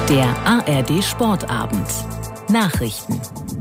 Der ARD Sportabend. Nachrichten.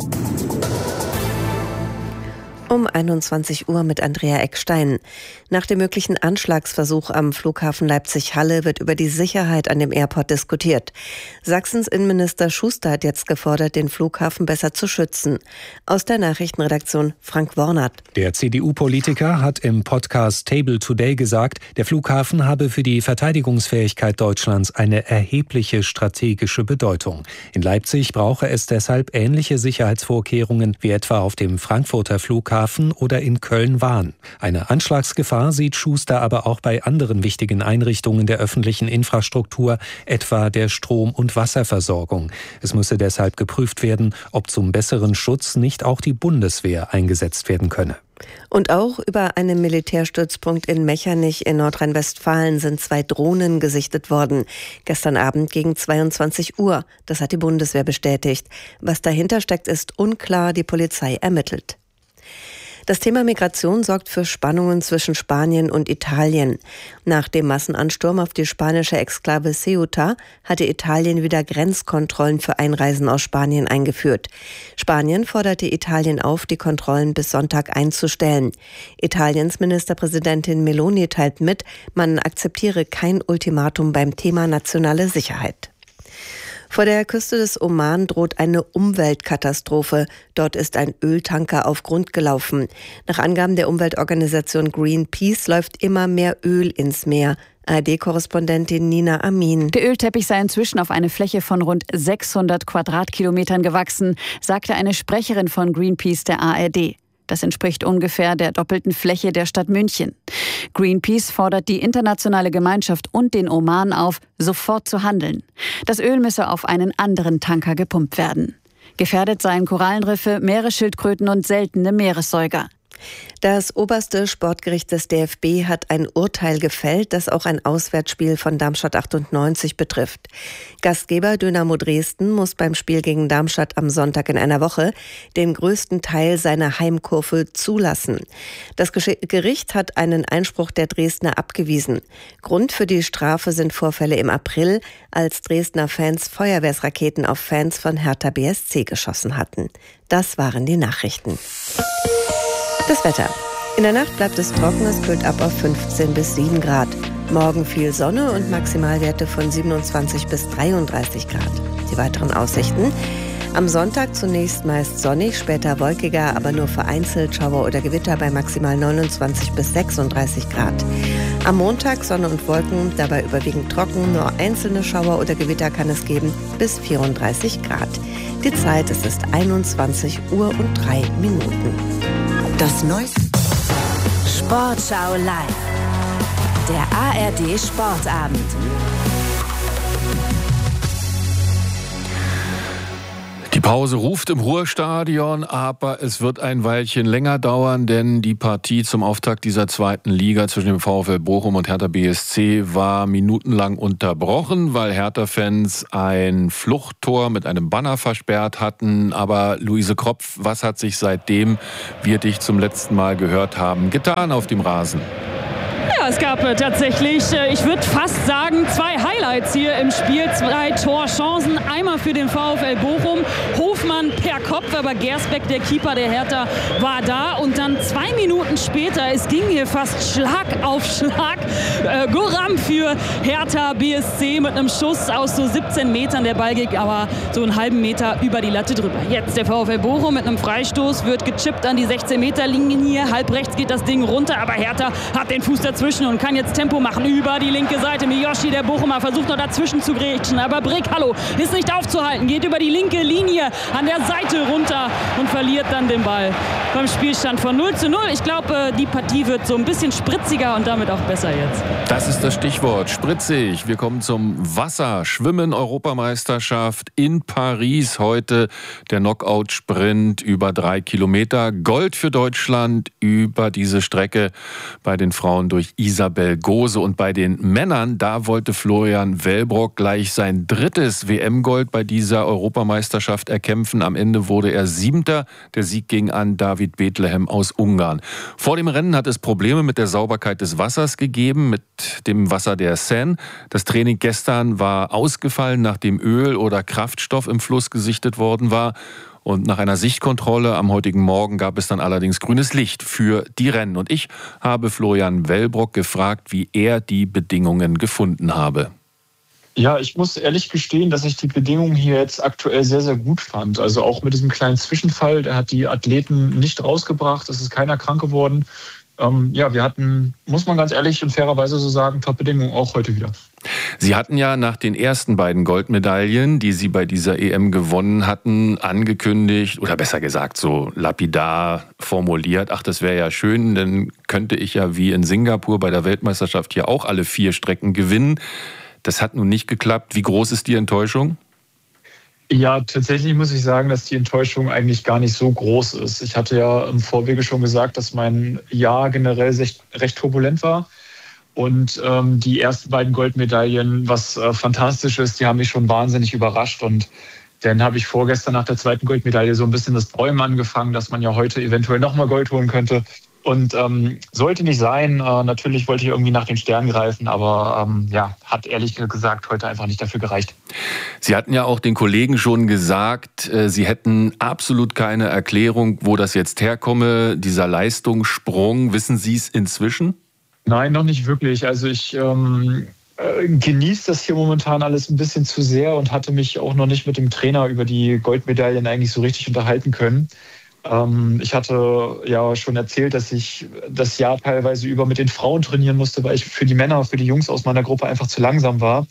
Um 21 Uhr mit Andrea Eckstein. Nach dem möglichen Anschlagsversuch am Flughafen Leipzig-Halle wird über die Sicherheit an dem Airport diskutiert. Sachsens Innenminister Schuster hat jetzt gefordert, den Flughafen besser zu schützen. Aus der Nachrichtenredaktion Frank Wornert. Der CDU-Politiker hat im Podcast Table Today gesagt, der Flughafen habe für die Verteidigungsfähigkeit Deutschlands eine erhebliche strategische Bedeutung. In Leipzig brauche es deshalb ähnliche Sicherheitsvorkehrungen wie etwa auf dem Frankfurter Flughafen oder in Köln-Wahn. Eine Anschlagsgefahr sieht Schuster aber auch bei anderen wichtigen Einrichtungen der öffentlichen Infrastruktur, etwa der Strom- und Wasserversorgung. Es müsse deshalb geprüft werden, ob zum besseren Schutz nicht auch die Bundeswehr eingesetzt werden könne. Und auch über einen Militärstützpunkt in Mechernich in Nordrhein-Westfalen sind 2 Drohnen gesichtet worden. Gestern Abend gegen 22 Uhr. Das hat die Bundeswehr bestätigt. Was dahinter steckt, ist unklar. Die Polizei ermittelt. Das Thema Migration sorgt für Spannungen zwischen Spanien und Italien. Nach dem Massenansturm auf die spanische Exklave Ceuta hatte Italien wieder Grenzkontrollen für Einreisen aus Spanien eingeführt. Spanien forderte Italien auf, die Kontrollen bis Sonntag einzustellen. Italiens Ministerpräsidentin Meloni teilt mit, man akzeptiere kein Ultimatum beim Thema nationale Sicherheit. Vor der Küste des Oman droht eine Umweltkatastrophe. Dort ist ein Öltanker auf Grund gelaufen. Nach Angaben der Umweltorganisation Greenpeace läuft immer mehr Öl ins Meer. ARD-Korrespondentin Nina Amin. Der Ölteppich sei inzwischen auf eine Fläche von rund 600 Quadratkilometern gewachsen, sagte eine Sprecherin von Greenpeace der ARD. Das entspricht ungefähr der doppelten Fläche der Stadt München. Greenpeace fordert die internationale Gemeinschaft und den Oman auf, sofort zu handeln. Das Öl müsse auf einen anderen Tanker gepumpt werden. Gefährdet seien Korallenriffe, Meeresschildkröten und seltene Meeressäuger. Das oberste Sportgericht des DFB hat ein Urteil gefällt, das auch ein Auswärtsspiel von Darmstadt 98 betrifft. Gastgeber Dynamo Dresden muss beim Spiel gegen Darmstadt am Sonntag in einer Woche den größten Teil seiner Heimkurve zulassen. Das Gericht hat einen Einspruch der Dresdner abgewiesen. Grund für die Strafe sind Vorfälle im April, als Dresdner Fans Feuerwehrsraketen auf Fans von Hertha BSC geschossen hatten. Das waren die Nachrichten. Das Wetter. In der Nacht bleibt es trocken, es kühlt ab auf 15 bis 7 Grad. Morgen viel Sonne und Maximalwerte von 27 bis 33 Grad. Die weiteren Aussichten. Am Sonntag zunächst meist sonnig, später wolkiger, aber nur vereinzelt Schauer oder Gewitter bei maximal 29 bis 36 Grad. Am Montag Sonne und Wolken, dabei überwiegend trocken, nur einzelne Schauer oder Gewitter kann es geben, bis 34 Grad. Die Zeit ist 21 Uhr und 3 Minuten. Das neueste Sportschau live. Der ARD Sportabend. Die Pause ruft im Ruhrstadion, aber es wird ein Weilchen länger dauern, denn die Partie zum Auftakt dieser zweiten Liga zwischen dem VfL Bochum und Hertha BSC war minutenlang unterbrochen, weil Hertha-Fans ein Fluchttor mit einem Banner versperrt hatten. Aber Luise Kropf, was hat sich seitdem wir dich zum letzten Mal gehört haben, getan auf dem Rasen? Ja, es gab tatsächlich, ich würde fast sagen, 2 Highlights hier im Spiel, 2 Torchancen. Einmal für den VfL Bochum, Hofmann per Kopf, aber Gersbeck, der Keeper der Hertha, war da. Und dann 2 Minuten später, es ging hier fast Schlag auf Schlag, Guram für Hertha BSC mit einem Schuss aus so 17 Metern. Der Ball ging aber so einen halben Meter über die Latte drüber. Jetzt der VfL Bochum mit einem Freistoß, wird gechippt an die 16-Meter-Linie. Halb rechts geht das Ding runter, aber Hertha hat den Fuß dazwischen und kann jetzt Tempo machen über die linke Seite. Miyoshi, der Bochumer, versucht noch dazwischen zu grätschen, aber Brekalo ist nicht aufzuhalten, geht über die linke Linie an der Seite runter und verliert dann den Ball beim Spielstand von 0:0. Ich glaube, die Partie wird so ein bisschen spritziger und damit auch besser jetzt. Das ist das Stichwort, spritzig. Wir kommen zum Wasser. Schwimmen, Europameisterschaft in Paris. Heute der Knockout-Sprint über 3 Kilometer. Gold für Deutschland über diese Strecke bei den Frauen durch Isabel Gose. Und bei den Männern, da wollte Florian Wellbrock gleich sein 3. WM-Gold bei dieser Europameisterschaft erkämpfen. Am Ende wurde er 7. Der Sieg ging an David Bethlehem aus Ungarn. Vor dem Rennen hat es Probleme mit der Sauberkeit des Wassers gegeben, mit dem Wasser der Seine. Das Training gestern war ausgefallen, nachdem Öl oder Kraftstoff im Fluss gesichtet worden war. Und nach einer Sichtkontrolle am heutigen Morgen gab es dann allerdings grünes Licht für die Rennen. Und ich habe Florian Wellbrock gefragt, wie er die Bedingungen gefunden habe. Ja, ich muss ehrlich gestehen, dass ich die Bedingungen hier jetzt aktuell sehr, sehr gut fand. Also auch mit diesem kleinen Zwischenfall, der hat die Athleten nicht rausgebracht, es ist keiner krank geworden. Wir hatten, muss man ganz ehrlich und fairerweise so sagen, Top-Bedingungen auch heute wieder. Sie hatten ja nach den ersten beiden Goldmedaillen, die Sie bei dieser EM gewonnen hatten, angekündigt, oder besser gesagt so lapidar formuliert, ach, das wäre ja schön, dann könnte ich ja wie in Singapur bei der Weltmeisterschaft hier auch alle 4 Strecken gewinnen. Das hat nun nicht geklappt. Wie groß ist die Enttäuschung? Ja, tatsächlich muss ich sagen, dass die Enttäuschung eigentlich gar nicht so groß ist. Ich hatte ja im Vorwege schon gesagt, dass mein Jahr generell recht turbulent war. Und die ersten beiden Goldmedaillen, was fantastisch ist, die haben mich schon wahnsinnig überrascht. Und dann habe ich vorgestern nach der 2. Goldmedaille so ein bisschen das Träumen angefangen, dass man ja heute eventuell nochmal Gold holen könnte. Und sollte nicht sein. Natürlich wollte ich irgendwie nach den Sternen greifen, aber hat ehrlich gesagt heute einfach nicht dafür gereicht. Sie hatten ja auch den Kollegen schon gesagt, Sie hätten absolut keine Erklärung, wo das jetzt herkomme, dieser Leistungssprung. Wissen Sie es inzwischen? Nein, noch nicht wirklich. Also ich genieße das hier momentan alles ein bisschen zu sehr und hatte mich auch noch nicht mit dem Trainer über die Goldmedaillen eigentlich so richtig unterhalten können. Ich hatte ja schon erzählt, dass ich das Jahr teilweise über mit den Frauen trainieren musste, weil ich für die Männer, für die Jungs aus meiner Gruppe einfach zu langsam war.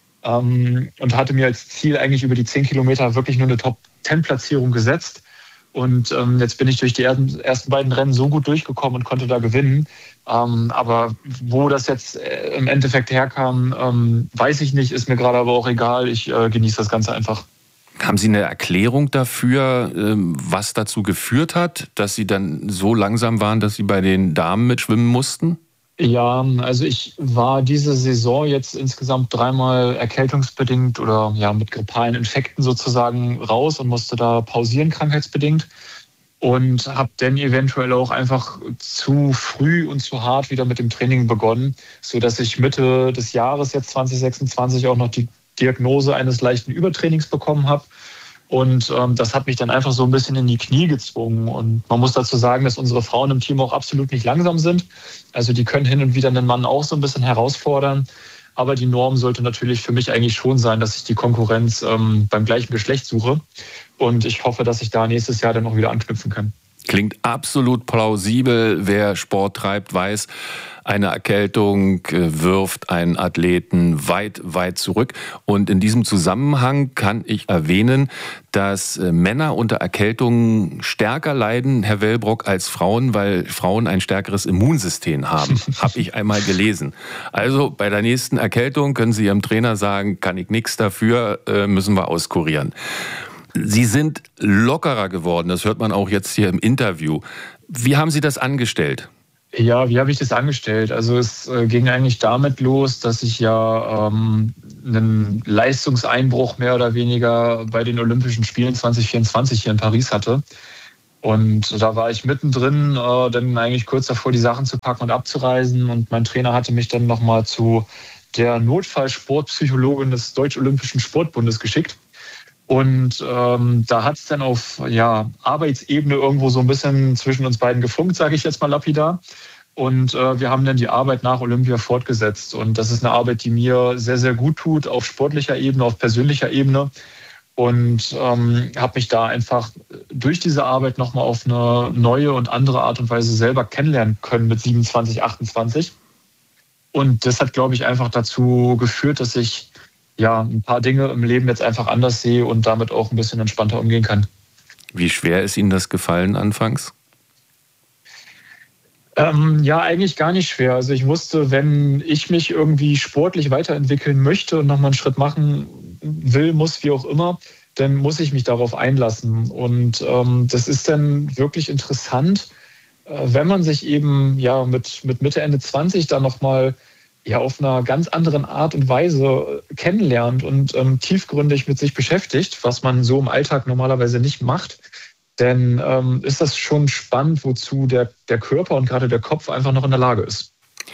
Und hatte mir als Ziel eigentlich über die 10 Kilometer wirklich nur eine Top-10-Platzierung gesetzt. Und jetzt bin ich durch die ersten beiden Rennen so gut durchgekommen und konnte da gewinnen. Aber wo das jetzt im Endeffekt herkam, weiß ich nicht, ist mir gerade aber auch egal. Ich genieße das Ganze einfach. Haben Sie eine Erklärung dafür, was dazu geführt hat, dass Sie dann so langsam waren, dass Sie bei den Damen mitschwimmen mussten? Ja, also ich war diese Saison jetzt insgesamt 3-mal erkältungsbedingt oder mit grippalen Infekten sozusagen raus und musste da pausieren, krankheitsbedingt. Und habe dann eventuell auch einfach zu früh und zu hart wieder mit dem Training begonnen, sodass ich Mitte des Jahres jetzt 2026 auch noch die Diagnose eines leichten Übertrainings bekommen habe. Und das hat mich dann einfach so ein bisschen in die Knie gezwungen. Und man muss dazu sagen, dass unsere Frauen im Team auch absolut nicht langsam sind. Also die können hin und wieder einen Mann auch so ein bisschen herausfordern. Aber die Norm sollte natürlich für mich eigentlich schon sein, dass ich die Konkurrenz beim gleichen Geschlecht suche. Und ich hoffe, dass ich da nächstes Jahr dann noch wieder anknüpfen kann. Klingt absolut plausibel. Wer Sport treibt, weiß, eine Erkältung wirft einen Athleten weit, weit zurück. Und in diesem Zusammenhang kann ich erwähnen, dass Männer unter Erkältungen stärker leiden, Herr Wellbrock, als Frauen, weil Frauen ein stärkeres Immunsystem haben. Habe ich einmal gelesen. Also bei der nächsten Erkältung können Sie Ihrem Trainer sagen, kann ich nichts dafür, müssen wir auskurieren. Sie sind lockerer geworden, das hört man auch jetzt hier im Interview. Wie haben Sie das angestellt? Ja, wie habe ich das angestellt? Also es ging eigentlich damit los, dass ich ja einen Leistungseinbruch mehr oder weniger bei den Olympischen Spielen 2024 hier in Paris hatte. Und da war ich mittendrin, dann eigentlich kurz davor, die Sachen zu packen und abzureisen. Und mein Trainer hatte mich dann nochmal zu der Notfallsportpsychologin des Deutsch-Olympischen Sportbundes geschickt. Und da hat es dann auf Arbeitsebene irgendwo so ein bisschen zwischen uns beiden gefunkt, sage ich jetzt mal lapidar. Und wir haben dann die Arbeit nach Olympia fortgesetzt. Und das ist eine Arbeit, die mir sehr, sehr gut tut, auf sportlicher Ebene, auf persönlicher Ebene. Und habe mich da einfach durch diese Arbeit nochmal auf eine neue und andere Art und Weise selber kennenlernen können mit 27, 28. Und das hat, glaube ich, einfach dazu geführt, dass ich ein paar Dinge im Leben jetzt einfach anders sehe und damit auch ein bisschen entspannter umgehen kann. Wie schwer ist Ihnen das gefallen anfangs? Eigentlich gar nicht schwer. Also ich wusste, wenn ich mich irgendwie sportlich weiterentwickeln möchte und nochmal einen Schritt machen will, muss, wie auch immer, dann muss ich mich darauf einlassen. Und das ist dann wirklich interessant, wenn man sich eben mit Mitte, Ende 20 dann nochmal auf einer ganz anderen Art und Weise kennenlernt und tiefgründig mit sich beschäftigt, was man so im Alltag normalerweise nicht macht, dann ist das schon spannend, wozu der Körper und gerade der Kopf einfach noch in der Lage ist.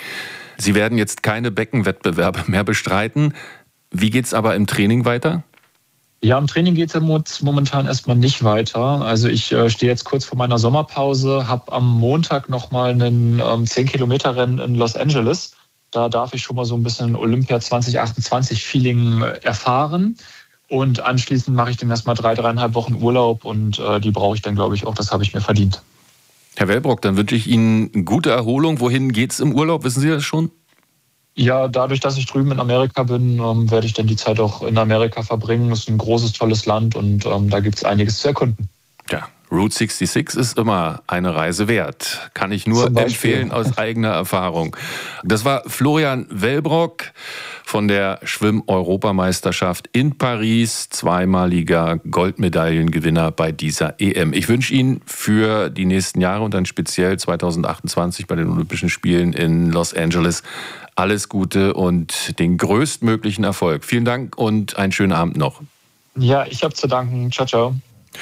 Sie werden jetzt keine Beckenwettbewerbe mehr bestreiten. Wie geht es aber im Training weiter? Ja, im Training geht es momentan erstmal nicht weiter. Also ich stehe jetzt kurz vor meiner Sommerpause, habe am Montag nochmal einen 10-Kilometer-Rennen in Los Angeles. Da darf ich schon mal so ein bisschen Olympia 2028-Feeling erfahren. Und anschließend mache ich dann erstmal 3,5 Wochen Urlaub und die brauche ich dann, glaube ich, auch. Das habe ich mir verdient. Herr Wellbrock, dann wünsche ich Ihnen gute Erholung. Wohin geht's im Urlaub? Wissen Sie das schon? Ja, dadurch, dass ich drüben in Amerika bin, werde ich dann die Zeit auch in Amerika verbringen. Das ist ein großes, tolles Land und da gibt es einiges zu erkunden. Ja, Route 66 ist immer eine Reise wert. Kann ich nur empfehlen aus eigener Erfahrung. Das war Florian Wellbrock von der Schwimm-Europameisterschaft in Paris, zweimaliger Goldmedaillengewinner bei dieser EM. Ich wünsche Ihnen für die nächsten Jahre und dann speziell 2028 bei den Olympischen Spielen in Los Angeles alles Gute und den größtmöglichen Erfolg. Vielen Dank und einen schönen Abend noch. Ja, ich habe zu danken. Ciao, ciao.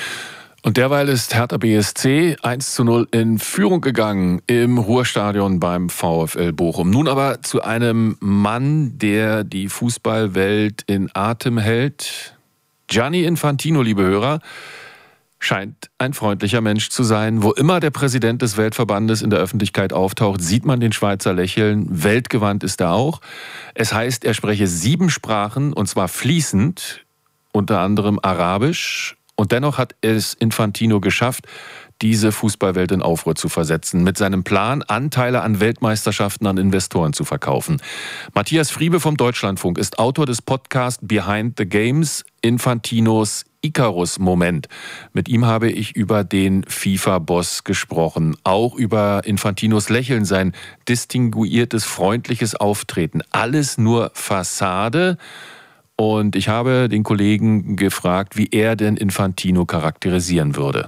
Und derweil ist Hertha BSC 1:0 in Führung gegangen im Ruhrstadion beim VfL Bochum. Nun aber zu einem Mann, der die Fußballwelt in Atem hält. Gianni Infantino, liebe Hörer, scheint ein freundlicher Mensch zu sein. Wo immer der Präsident des Weltverbandes in der Öffentlichkeit auftaucht, sieht man den Schweizer lächeln. Weltgewandt ist er auch. Es heißt, er spreche 7 Sprachen, und zwar fließend, unter anderem Arabisch. Und dennoch hat es Infantino geschafft, diese Fußballwelt in Aufruhr zu versetzen, mit seinem Plan, Anteile an Weltmeisterschaften an Investoren zu verkaufen. Matthias Friebe vom Deutschlandfunk ist Autor des Podcasts Behind the Games, Infantinos Icarus-Moment. Mit ihm habe ich über den FIFA-Boss gesprochen, auch über Infantinos Lächeln, sein distinguiertes, freundliches Auftreten. Alles nur Fassade. Und ich habe den Kollegen gefragt, wie er denn Infantino charakterisieren würde.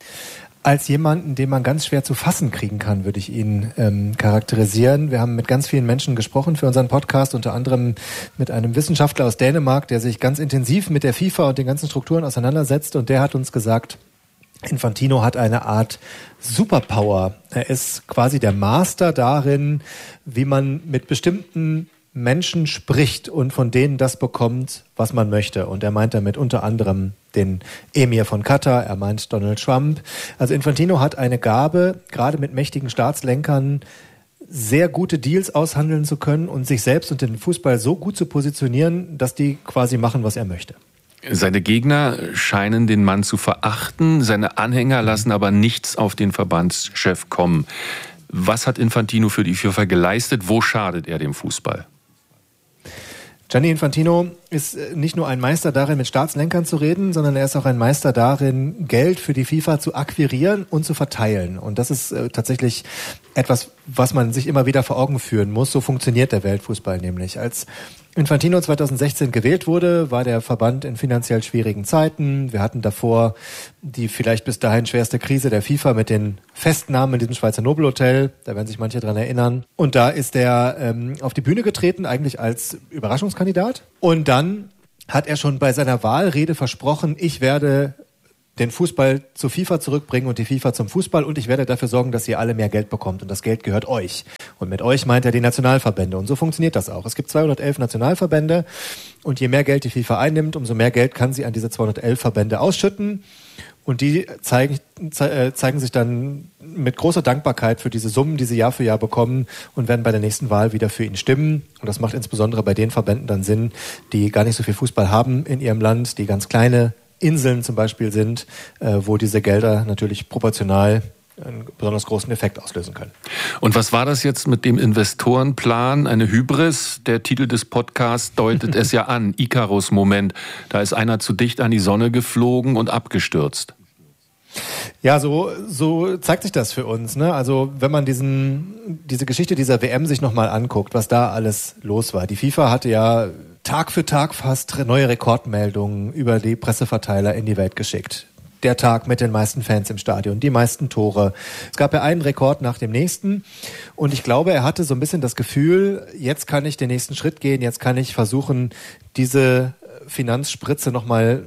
Als jemanden, den man ganz schwer zu fassen kriegen kann, würde ich ihn charakterisieren. Wir haben mit ganz vielen Menschen gesprochen für unseren Podcast, unter anderem mit einem Wissenschaftler aus Dänemark, der sich ganz intensiv mit der FIFA und den ganzen Strukturen auseinandersetzt. Und der hat uns gesagt, Infantino hat eine Art Superpower. Er ist quasi der Master darin, wie man mit bestimmten Menschen spricht und von denen das bekommt, was man möchte. Und er meint damit unter anderem den Emir von Katar, er meint Donald Trump. Also Infantino hat eine Gabe, gerade mit mächtigen Staatslenkern sehr gute Deals aushandeln zu können und sich selbst und den Fußball so gut zu positionieren, dass die quasi machen, was er möchte. Seine Gegner scheinen den Mann zu verachten, seine Anhänger lassen aber nichts auf den Verbandschef kommen. Was hat Infantino für die FIFA geleistet? Wo schadet er dem Fußball? Gianni Infantino ist nicht nur ein Meister darin, mit Staatslenkern zu reden, sondern er ist auch ein Meister darin, Geld für die FIFA zu akquirieren und zu verteilen. Und das ist tatsächlich etwas, was man sich immer wieder vor Augen führen muss. So funktioniert der Weltfußball nämlich. Als Infantino 2016 gewählt wurde, war der Verband in finanziell schwierigen Zeiten. Wir hatten davor die vielleicht bis dahin schwerste Krise der FIFA mit den Festnahmen in diesem Schweizer Nobelhotel. Da werden sich manche dran erinnern. Und da ist er auf die Bühne getreten, eigentlich als Überraschungskandidat. Und dann hat er schon bei seiner Wahlrede versprochen, ich werde den Fußball zur FIFA zurückbringen und die FIFA zum Fußball und ich werde dafür sorgen, dass ihr alle mehr Geld bekommt und das Geld gehört euch. Und mit euch meint er die Nationalverbände und so funktioniert das auch. Es gibt 211 Nationalverbände und je mehr Geld die FIFA einnimmt, umso mehr Geld kann sie an diese 211 Verbände ausschütten und die zeigen sich dann mit großer Dankbarkeit für diese Summen, die sie Jahr für Jahr bekommen und werden bei der nächsten Wahl wieder für ihn stimmen. Und das macht insbesondere bei den Verbänden dann Sinn, die gar nicht so viel Fußball haben in ihrem Land, die ganz kleine Inseln zum Beispiel sind, wo diese Gelder natürlich proportional einen besonders großen Effekt auslösen können. Und was war das jetzt mit dem Investorenplan? Eine Hybris? Der Titel des Podcasts deutet es ja an. Icarus-Moment. Da ist einer zu dicht an die Sonne geflogen und abgestürzt. Ja, so zeigt sich das für uns, ne? Also wenn man diese Geschichte dieser WM sich nochmal anguckt, was da alles los war. Die FIFA hatte ja Tag für Tag fast neue Rekordmeldungen über die Presseverteiler in die Welt geschickt. der Tag mit den meisten Fans im Stadion, die meisten Tore. Es gab ja einen Rekord nach dem nächsten und ich glaube, er hatte so ein bisschen das Gefühl, jetzt kann ich den nächsten Schritt gehen, jetzt kann ich versuchen, diese Finanzspritze nochmal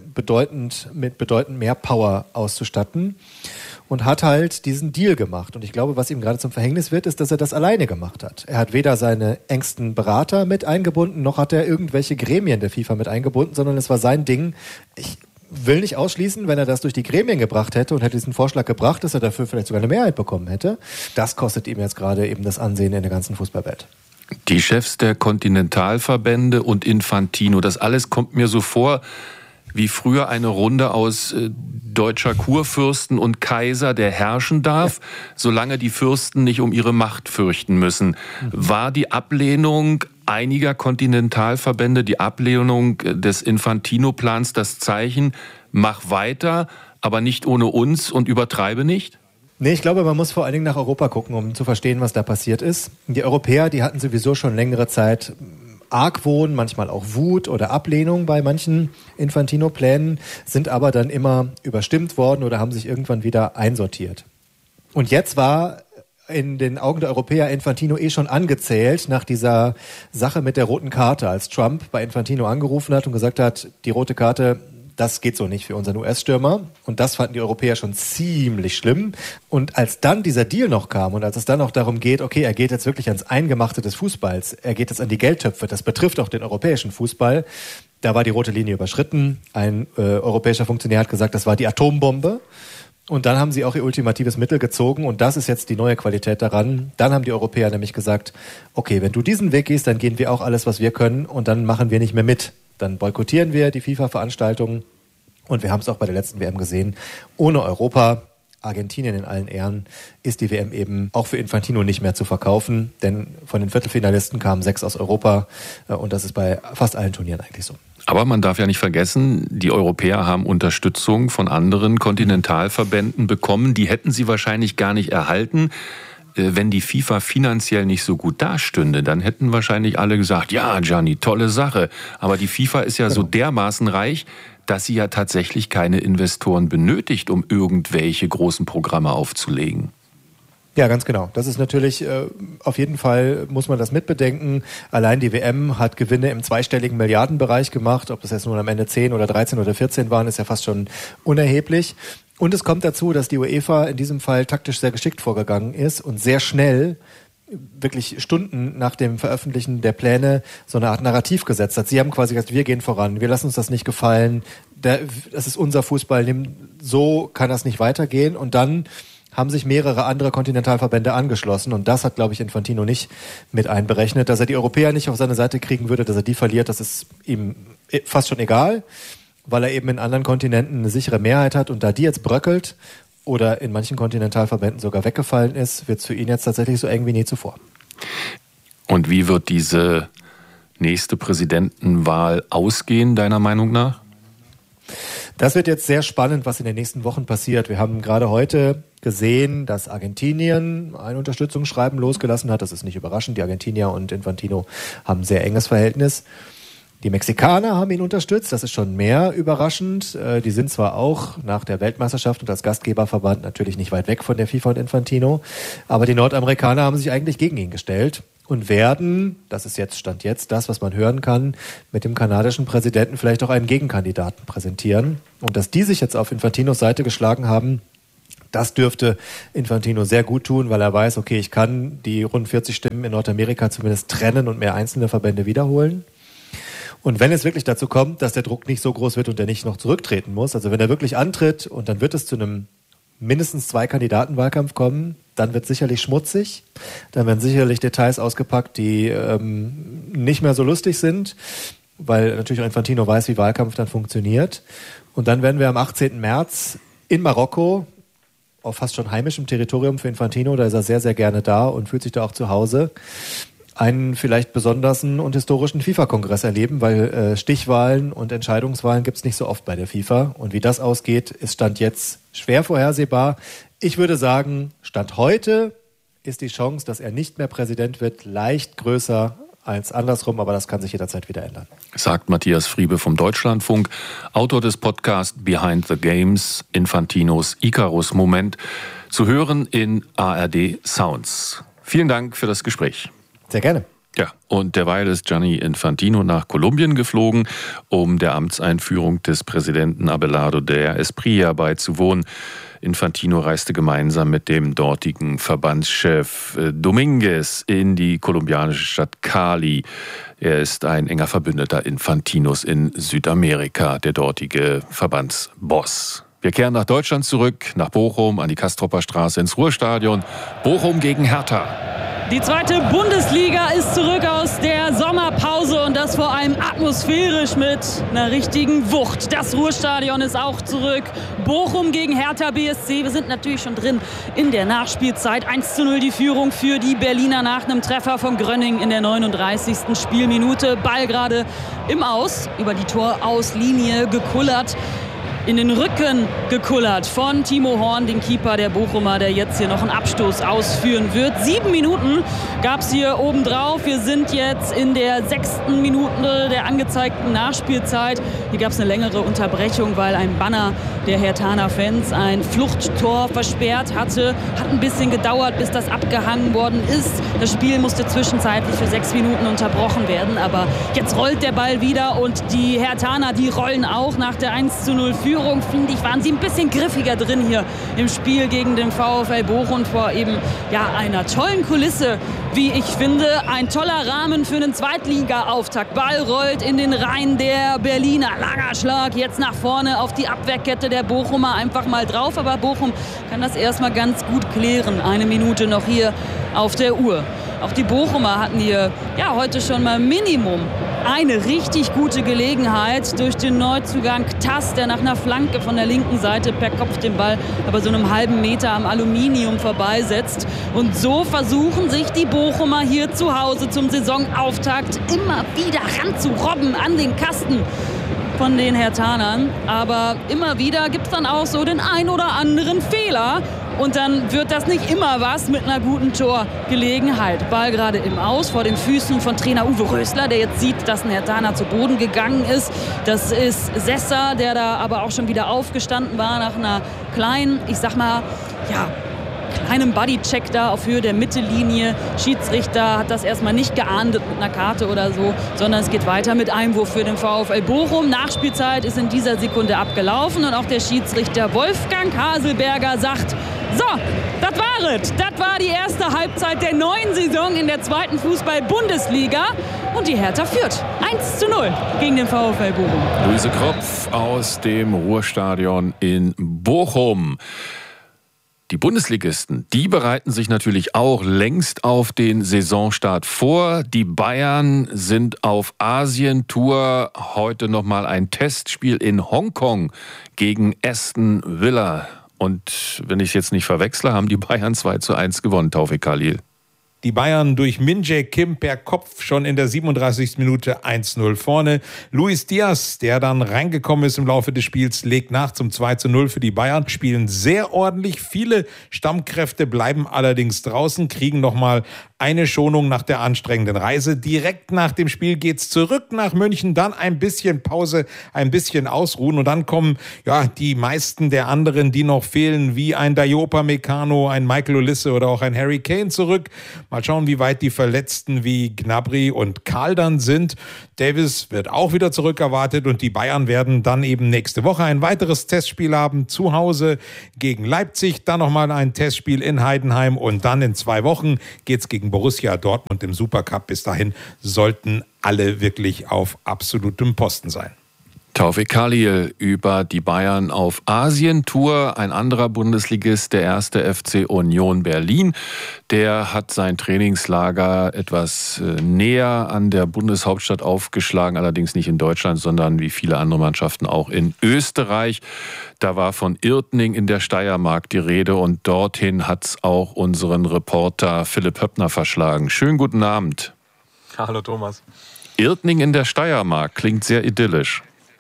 mit bedeutend mehr Power auszustatten. Und hat halt diesen Deal gemacht. Und ich glaube, was ihm gerade zum Verhängnis wird, ist, dass er das alleine gemacht hat. Er hat weder seine engsten Berater mit eingebunden, noch hat er irgendwelche Gremien der FIFA mit eingebunden, sondern es war sein Ding. Ich will nicht ausschließen, wenn er das durch die Gremien gebracht hätte und hätte diesen Vorschlag gebracht, dass er dafür vielleicht sogar eine Mehrheit bekommen hätte. Das kostet ihm jetzt gerade eben das Ansehen in der ganzen Fußballwelt. Die Chefs der Kontinentalverbände und Infantino, das alles kommt mir so vor, wie früher eine Runde aus deutscher Kurfürsten und Kaiser, der herrschen darf, solange die Fürsten nicht um ihre Macht fürchten müssen. War die Ablehnung einiger Kontinentalverbände, die Ablehnung des Infantino-Plans das Zeichen, mach weiter, aber nicht ohne uns und übertreibe nicht? Nee, ich glaube, man muss vor allen Dingen nach Europa gucken, um zu verstehen, was da passiert ist. Die Europäer, die hatten sowieso schon längere Zeit Argwohn, manchmal auch Wut oder Ablehnung bei manchen Infantino-Plänen, sind aber dann immer überstimmt worden oder haben sich irgendwann wieder einsortiert. Und jetzt war in den Augen der Europäer Infantino schon angezählt nach dieser Sache mit der roten Karte, als Trump bei Infantino angerufen hat und gesagt hat, die rote Karte, das geht so nicht für unseren US-Stürmer. Und das fanden die Europäer schon ziemlich schlimm. Und als dann dieser Deal noch kam und als es dann auch darum geht, okay, er geht jetzt wirklich ans Eingemachte des Fußballs, er geht jetzt an die Geldtöpfe, das betrifft auch den europäischen Fußball, da war die rote Linie überschritten. Ein europäischer Funktionär hat gesagt, das war die Atombombe. Und dann haben sie auch ihr ultimatives Mittel gezogen und das ist jetzt die neue Qualität daran. Dann haben die Europäer nämlich gesagt, okay, wenn du diesen Weg gehst, dann gehen wir auch alles, was wir können und dann machen wir nicht mehr mit. Dann boykottieren wir die FIFA-Veranstaltungen und wir haben es auch bei der letzten WM gesehen. Ohne Europa, Argentinien in allen Ehren, ist die WM eben auch für Infantino nicht mehr zu verkaufen, denn von den Viertelfinalisten kamen 6 aus Europa und das ist bei fast allen Turnieren eigentlich so. Aber man darf ja nicht vergessen, die Europäer haben Unterstützung von anderen Kontinentalverbänden bekommen. Die hätten sie wahrscheinlich gar nicht erhalten, wenn die FIFA finanziell nicht so gut dastünde. Dann hätten wahrscheinlich alle gesagt, ja, Gianni, tolle Sache. Aber die FIFA ist ja so dermaßen reich, dass sie ja tatsächlich keine Investoren benötigt, um irgendwelche großen Programme aufzulegen. Ja, ganz genau. Das ist natürlich, auf jeden Fall muss man das mitbedenken. Allein die WM hat Gewinne im zweistelligen Milliardenbereich gemacht. Ob das jetzt nun am Ende 10 oder 13 oder 14 waren, ist ja fast schon unerheblich. Und es kommt dazu, dass die UEFA in diesem Fall taktisch sehr geschickt vorgegangen ist und sehr schnell, wirklich Stunden nach dem Veröffentlichen der Pläne, so eine Art Narrativ gesetzt hat. Sie haben quasi gesagt, wir gehen voran, wir lassen uns das nicht gefallen, das ist unser Fußball, so kann das nicht weitergehen. Und dann haben sich mehrere andere Kontinentalverbände angeschlossen und das hat, glaube ich, Infantino nicht mit einberechnet. Dass er die Europäer nicht auf seine Seite kriegen würde, dass er die verliert, das ist ihm fast schon egal, weil er eben in anderen Kontinenten eine sichere Mehrheit hat und da die jetzt bröckelt oder in manchen Kontinentalverbänden sogar weggefallen ist, wird es für ihn jetzt tatsächlich so eng wie nie zuvor. Und wie wird diese nächste Präsidentenwahl ausgehen, deiner Meinung nach? Das wird jetzt sehr spannend, was in den nächsten Wochen passiert. Wir haben gerade heute gesehen, dass Argentinien ein Unterstützungsschreiben losgelassen hat. Das ist nicht überraschend. Die Argentinier und Infantino haben ein sehr enges Verhältnis. Die Mexikaner haben ihn unterstützt, das ist schon mehr überraschend. Die sind zwar auch nach der Weltmeisterschaft und als Gastgeberverband natürlich nicht weit weg von der FIFA und Infantino, aber die Nordamerikaner haben sich eigentlich gegen ihn gestellt und werden, das ist jetzt Stand jetzt, das, was man hören kann, mit dem kanadischen Präsidenten vielleicht auch einen Gegenkandidaten präsentieren. Und dass die sich jetzt auf Infantinos Seite geschlagen haben, das dürfte Infantino sehr gut tun, weil er weiß, okay, ich kann die rund 40 Stimmen in Nordamerika zumindest trennen und mehr einzelne Verbände wiederholen. Und wenn es wirklich dazu kommt, dass der Druck nicht so groß wird und er nicht noch zurücktreten muss, also wenn er wirklich antritt und dann wird es zu einem mindestens 2 Kandidatenwahlkampf kommen, dann wird es sicherlich schmutzig, dann werden sicherlich Details ausgepackt, die nicht mehr so lustig sind, weil natürlich auch Infantino weiß, wie Wahlkampf dann funktioniert. Und dann werden wir am 18. März in Marokko, auf fast schon heimischem Territorium für Infantino, da ist er sehr, sehr gerne da und fühlt sich da auch zu Hause, einen vielleicht besonderen und historischen FIFA-Kongress erleben, weil Stichwahlen und Entscheidungswahlen gibt es nicht so oft bei der FIFA. Und wie das ausgeht, ist Stand jetzt schwer vorhersehbar. Ich würde sagen, Stand heute ist die Chance, dass er nicht mehr Präsident wird, leicht größer als andersrum, aber das kann sich jederzeit wieder ändern. Sagt Matthias Friebe vom Deutschlandfunk, Autor des Podcasts Behind the Games, Infantinos Icarus-Moment, zu hören in ARD Sounds. Vielen Dank für das Gespräch. Sehr gerne. Ja, und derweil ist Gianni Infantino nach Kolumbien geflogen, um der Amtseinführung des Präsidenten Abelardo der Espriella beizuwohnen. Infantino reiste gemeinsam mit dem dortigen Verbandschef Dominguez in die kolumbianische Stadt Cali. Er ist ein enger Verbündeter Infantinos in Südamerika, der dortige Verbandsboss. Wir kehren nach Deutschland zurück, nach Bochum, an die Castropper Straße ins Ruhrstadion. Bochum gegen Hertha. Die zweite Bundesliga ist zurück aus der Sommerpause und das vor allem atmosphärisch mit einer richtigen Wucht. Das Ruhrstadion ist auch zurück. Bochum gegen Hertha BSC. Wir sind natürlich schon drin in der Nachspielzeit. 1:0 die Führung für die Berliner nach einem Treffer von Grönning in der 39. Spielminute. Ball gerade im Aus, über die Torauslinie gekullert. In den Rücken gekullert von Timo Horn, den Keeper der Bochumer, der jetzt hier noch einen Abstoß ausführen wird. 7 Minuten gab es hier obendrauf. Wir sind jetzt in der 6. Minute der angezeigten Nachspielzeit. Hier gab es eine längere Unterbrechung, weil ein Banner der Herthaner Fans ein Fluchttor versperrt hatte. Hat ein bisschen gedauert, bis das abgehangen worden ist. Das Spiel musste zwischenzeitlich für 6 Minuten unterbrochen werden. Aber jetzt rollt der Ball wieder und die Herthaner, die rollen auch nach der 1:0 Führung. Finde ich, waren sie ein bisschen griffiger drin hier im Spiel gegen den VfL Bochum vor eben einer tollen Kulisse, wie ich finde. Ein toller Rahmen für einen Zweitliga-Auftakt. Ball rollt in den Reihen der Berliner. Langer Schlag jetzt nach vorne auf die Abwehrkette der Bochumer einfach mal drauf. Aber Bochum kann das erstmal ganz gut klären. 1 Minute noch hier auf der Uhr. Auch die Bochumer hatten hier heute schon mal Minimum eine richtig gute Gelegenheit durch den Neuzugang Tass, der nach einer Flanke von der linken Seite per Kopf den Ball aber so einem halben Meter am Aluminium vorbeisetzt. Und so versuchen sich die Bochumer hier zu Hause zum Saisonauftakt immer wieder ranzurobben an den Kasten von den Herthanern. Aber immer wieder gibt es dann auch so den ein oder anderen Fehler. Und dann wird das nicht immer was mit einer guten Torgelegenheit. Ball gerade im Aus vor den Füßen von Trainer Uwe Rösler, der jetzt sieht, dass ein Herthaner zu Boden gegangen ist. Das ist Sessa, der da aber auch schon wieder aufgestanden war nach einer kleinen, kleinen Bodycheck da auf Höhe der Mittellinie. Schiedsrichter hat das erstmal nicht geahndet mit einer Karte oder so, sondern es geht weiter mit Einwurf für den VfL Bochum. Nachspielzeit ist in dieser Sekunde abgelaufen und auch der Schiedsrichter Wolfgang Haselberger sagt: So, das war es. Das war die erste Halbzeit der neuen Saison in der zweiten Fußball-Bundesliga. Und die Hertha führt 1:0 gegen den VfL Bochum. Luise Kropf aus dem Ruhrstadion in Bochum. Die Bundesligisten, die bereiten sich natürlich auch längst auf den Saisonstart vor. Die Bayern sind auf Asientour. Heute nochmal ein Testspiel in Hongkong gegen Aston Villa. Und wenn ich es jetzt nicht verwechsle, haben die Bayern 2:1 gewonnen, Taufik Khalil. Die Bayern durch Min-Jae Kim per Kopf schon in der 37. Minute 1:0 vorne. Luis Diaz, der dann reingekommen ist im Laufe des Spiels, legt nach zum 2:0 für die Bayern. Spielen sehr ordentlich. Viele Stammkräfte bleiben allerdings draußen, kriegen nochmal eine Schonung nach der anstrengenden Reise. Direkt nach dem Spiel geht's zurück nach München, dann ein bisschen Pause, ein bisschen ausruhen und dann kommen die meisten der anderen, die noch fehlen, wie ein Dayo Upamecano, ein Michael Olise oder auch ein Harry Kane zurück. Mal schauen, wie weit die Verletzten wie Gnabry und Karl dann sind. Davis wird auch wieder zurückerwartet und die Bayern werden dann eben nächste Woche ein weiteres Testspiel haben, zu Hause gegen Leipzig, dann nochmal ein Testspiel in Heidenheim und dann in 2 Wochen geht's gegen Borussia Dortmund im Supercup. Bis dahin sollten alle wirklich auf absolutem Posten sein. Taufik Khalil über die Bayern auf Asientour. Ein anderer Bundesligist, der 1. FC Union Berlin, der hat sein Trainingslager etwas näher an der Bundeshauptstadt aufgeschlagen, allerdings nicht in Deutschland, sondern wie viele andere Mannschaften auch in Österreich. Da war von Irtning in der Steiermark die Rede und dorthin hat es auch unseren Reporter Philipp Höppner verschlagen. Schönen guten Abend. Hallo Thomas. Irtning in der Steiermark klingt sehr idyllisch.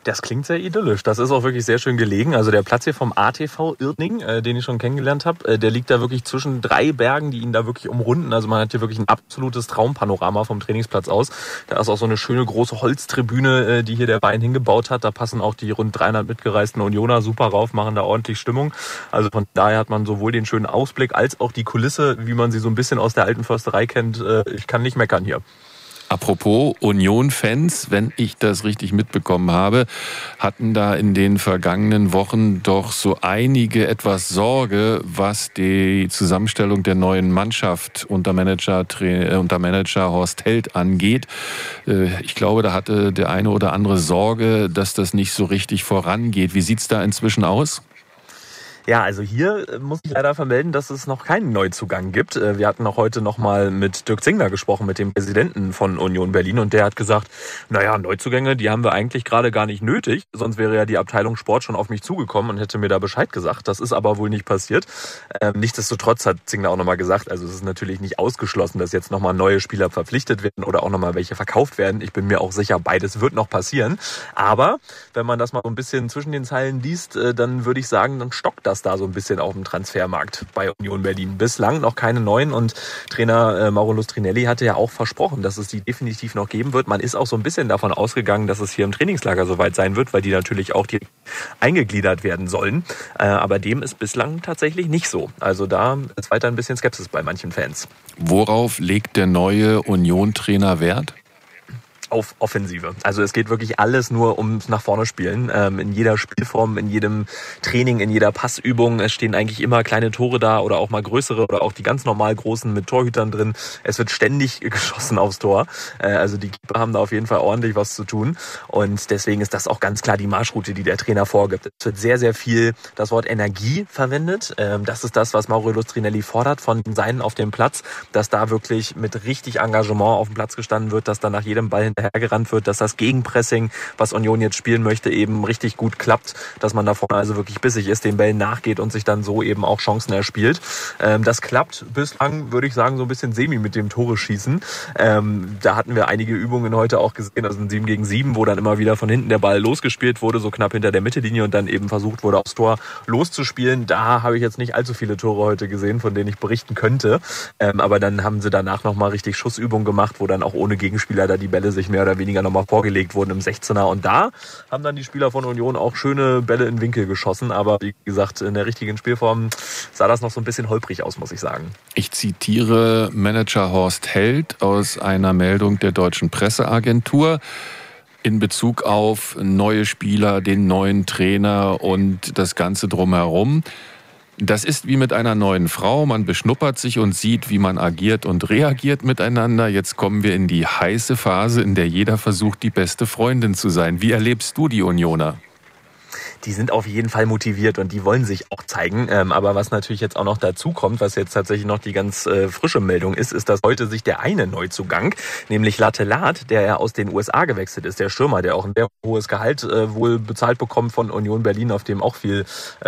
Das klingt sehr idyllisch. Das ist auch wirklich sehr schön gelegen. Also der Platz hier vom ATV Irtning, den ich schon kennengelernt habe, der liegt da wirklich zwischen 3 Bergen, die ihn da wirklich umrunden. Also man hat hier wirklich ein absolutes Traumpanorama vom Trainingsplatz aus. Da ist auch so eine schöne große Holztribüne, die hier der Verein hingebaut hat. Da passen auch die rund 300 mitgereisten Unioner super rauf, machen da ordentlich Stimmung. Also von daher hat man sowohl den schönen Ausblick als auch die Kulisse, wie man sie so ein bisschen aus der alten Försterei kennt. Ich kann nicht meckern hier. Apropos Union-Fans, wenn ich das richtig mitbekommen habe, hatten da in den vergangenen Wochen doch so einige etwas Sorge, was die Zusammenstellung der neuen Mannschaft unter Manager Horst Held angeht. Ich glaube, da hatte der eine oder andere Sorge, dass das nicht so richtig vorangeht. Wie sieht's da inzwischen aus? Ja, also hier muss ich leider vermelden, dass es noch keinen Neuzugang gibt. Wir hatten auch heute noch mal mit Dirk Zingler gesprochen, mit dem Präsidenten von Union Berlin. Und der hat gesagt, naja, Neuzugänge, die haben wir eigentlich gerade gar nicht nötig. Sonst wäre ja die Abteilung Sport schon auf mich zugekommen und hätte mir da Bescheid gesagt. Das ist aber wohl nicht passiert. Nichtsdestotrotz hat Zingler auch noch mal gesagt, also es ist natürlich nicht ausgeschlossen, dass jetzt noch mal neue Spieler verpflichtet werden oder auch noch mal welche verkauft werden. Ich bin mir auch sicher, beides wird noch passieren. Aber wenn man das mal so ein bisschen zwischen den Zeilen liest, dann würde ich sagen, dann stockt das da so ein bisschen auf dem Transfermarkt bei Union Berlin. Bislang noch keine neuen und Trainer Mauro Lustrinelli hatte ja auch versprochen, dass es die definitiv noch geben wird. Man ist auch so ein bisschen davon ausgegangen, dass es hier im Trainingslager soweit sein wird, weil die natürlich auch direkt eingegliedert werden sollen. Aber dem ist bislang tatsächlich nicht so. Also da ist weiter ein bisschen Skepsis bei manchen Fans. Worauf legt der neue Union-Trainer Wert? Auf Offensive. Also es geht wirklich alles nur ums nach vorne spielen. In jeder Spielform, in jedem Training, in jeder Passübung. Es stehen eigentlich immer kleine Tore da oder auch mal größere oder auch die ganz normal großen mit Torhütern drin. Es wird ständig geschossen aufs Tor. Also die Keeper haben da auf jeden Fall ordentlich was zu tun. Und deswegen ist das auch ganz klar die Marschroute, die der Trainer vorgibt. Es wird sehr, sehr viel das Wort Energie verwendet. Das ist das, was Mauro Lustrinelli fordert von seinen auf dem Platz, dass da wirklich mit richtig Engagement auf dem Platz gestanden wird, dass da nach jedem Ball hinterhergerannt wird, dass das Gegenpressing, was Union jetzt spielen möchte, eben richtig gut klappt, dass man da vorne also wirklich bissig ist, den Bällen nachgeht und sich dann so eben auch Chancen erspielt. Das klappt bislang, würde ich sagen, so ein bisschen semi mit dem Tore schießen. Da hatten wir einige Übungen heute auch gesehen, also ein 7 gegen 7, wo dann immer wieder von hinten der Ball losgespielt wurde, so knapp hinter der Mittellinie und dann eben versucht wurde, aufs Tor loszuspielen. Da habe ich jetzt nicht allzu viele Tore heute gesehen, von denen ich berichten könnte. Aber dann haben sie danach nochmal richtig Schussübungen gemacht, wo dann auch ohne Gegenspieler da die Bälle sich mehr oder weniger nochmal vorgelegt wurden im 16er. Und da haben dann die Spieler von Union auch schöne Bälle in Winkel geschossen. Aber wie gesagt, in der richtigen Spielform sah das noch so ein bisschen holprig aus, muss ich sagen. Ich zitiere Manager Horst Held aus einer Meldung der Deutschen Presseagentur in Bezug auf neue Spieler, den neuen Trainer und das Ganze drumherum. Das ist wie mit einer neuen Frau. Man beschnuppert sich und sieht, wie man agiert und reagiert miteinander. Jetzt kommen wir in die heiße Phase, in der jeder versucht, die beste Freundin zu sein. Wie erlebst du die Unioner? Die sind auf jeden Fall motiviert und die wollen sich auch zeigen. Aber was natürlich jetzt auch noch dazu kommt, was jetzt tatsächlich noch die ganz frische Meldung ist, ist, dass heute sich der eine Neuzugang, nämlich Lattelat, der ja aus den USA gewechselt ist, der Stürmer, der auch ein sehr hohes Gehalt wohl bezahlt bekommt von Union Berlin, auf dem auch viel,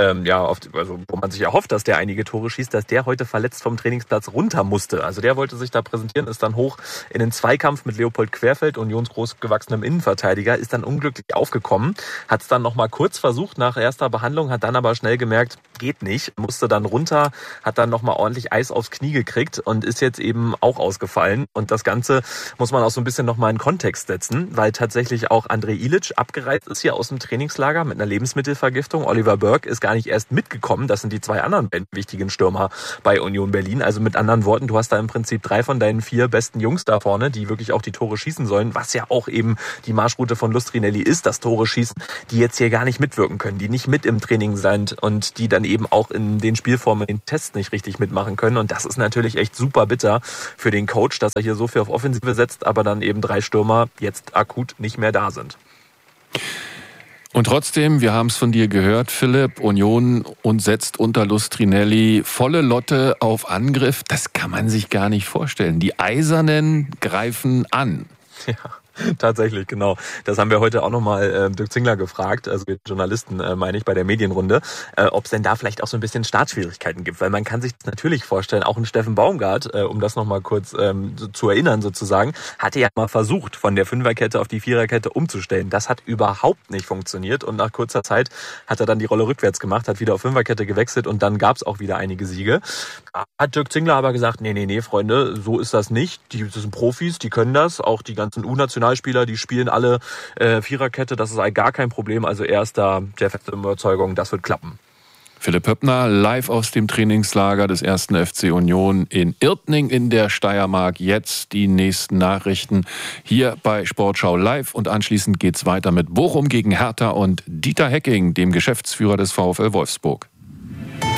wo man sich erhofft, dass der einige Tore schießt, dass der heute verletzt vom Trainingsplatz runter musste. Also der wollte sich da präsentieren, ist dann hoch in den Zweikampf mit Leopold Querfeld, Unions großgewachsenem Innenverteidiger, ist dann unglücklich aufgekommen, hat es dann noch mal kurz versucht nach erster Behandlung, hat dann aber schnell gemerkt, geht nicht, musste dann runter, hat dann nochmal ordentlich Eis aufs Knie gekriegt und ist jetzt eben auch ausgefallen. Und das Ganze muss man auch so ein bisschen nochmal in Kontext setzen, weil tatsächlich auch André Ilic abgereist ist hier aus dem Trainingslager mit einer Lebensmittelvergiftung. Oliver Burke ist gar nicht erst mitgekommen. Das sind die 2 anderen wichtigen Stürmer bei Union Berlin. Also mit anderen Worten, du hast da im Prinzip 3 von deinen 4 besten Jungs da vorne, die wirklich auch die Tore schießen sollen, was ja auch eben die Marschroute von Lustrinelli ist, das Tore schießen, die jetzt hier gar nicht mitwirken können, die nicht mit im Training sind und die dann eben auch in den Spielformen, in den Tests nicht richtig mitmachen können. Und das ist natürlich echt super bitter für den Coach, dass er hier so viel auf Offensive setzt, aber dann eben 3 Stürmer jetzt akut nicht mehr da sind. Und trotzdem, wir haben es von dir gehört, Philipp, Union und setzt unter Lustrinelli volle Lotte auf Angriff. Das kann man sich gar nicht vorstellen. Die Eisernen greifen an. Ja. Tatsächlich, genau. Das haben wir heute auch nochmal Dirk Zingler gefragt, also wir Journalisten, meine ich, bei der Medienrunde, ob es denn da vielleicht auch so ein bisschen Startschwierigkeiten gibt. Weil man kann sich das natürlich vorstellen, auch ein Steffen Baumgart, um das nochmal kurz zu erinnern sozusagen, hatte ja mal versucht, von der Fünferkette auf die Viererkette umzustellen. Das hat überhaupt nicht funktioniert und nach kurzer Zeit hat er dann die Rolle rückwärts gemacht, hat wieder auf Fünferkette gewechselt und dann gab es auch wieder einige Siege. Hat Dirk Zingler aber gesagt, nee, Freunde, so ist das nicht. Das sind Profis, die können das, auch die ganzen U-Nationalspieler, die spielen alle Viererkette, das ist halt gar kein Problem. Also er ist da der festen Überzeugung, das wird klappen. Philipp Höppner live aus dem Trainingslager des 1. FC Union in Irtning in der Steiermark. Jetzt die nächsten Nachrichten hier bei Sportschau Live und anschließend geht's weiter mit Bochum gegen Hertha und Dieter Hecking, dem Geschäftsführer des VfL Wolfsburg.